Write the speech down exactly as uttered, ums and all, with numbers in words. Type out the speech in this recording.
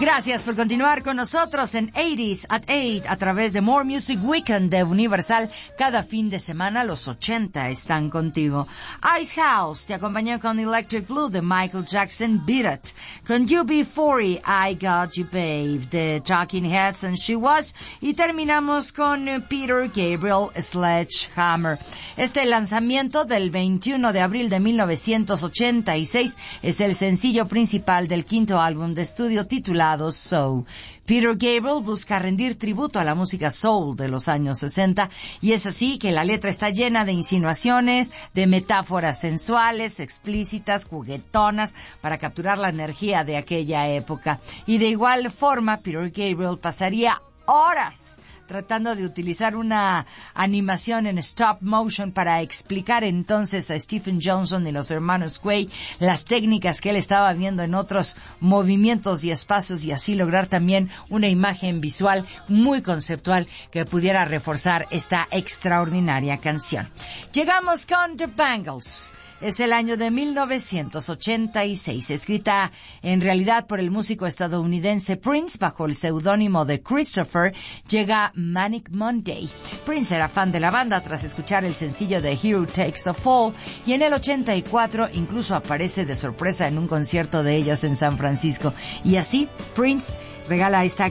Gracias por continuar con nosotros en eighties at eight a través de More Music Weekend de Universal. Cada fin de semana los ochenta están contigo. Ice House te acompañó con Electric Blue de Michael Jackson, Beat It. Con U B cuarenta, I Got You Babe de Talking Heads and She Was. Y terminamos con Peter Gabriel, Sledgehammer. Este lanzamiento del veintiuno de abril de mil novecientos ochenta y seis es el sencillo principal del quinto álbum de estudio titulado Soul. Peter Gabriel busca rendir tributo a la música soul de los años sesenta y es así que la letra está llena de insinuaciones, de metáforas sensuales, explícitas, juguetonas para capturar la energía de aquella época. Y de igual forma, Peter Gabriel pasaría horas tratando de utilizar una animación en stop motion para explicar entonces a Stephen Johnson y los hermanos Quay las técnicas que él estaba viendo en otros movimientos y espacios y así lograr también una imagen visual muy conceptual que pudiera reforzar esta extraordinaria canción. Llegamos con The Bangles. Es el año de mil novecientos ochenta y seis, escrita en realidad por el músico estadounidense Prince bajo el seudónimo de Christopher. Llega Manic Monday. Prince era fan de la banda tras escuchar el sencillo de Hero Takes a Fall y en el ochenta y cuatro incluso aparece de sorpresa en un concierto de ellos en San Francisco. Y así Prince regala esta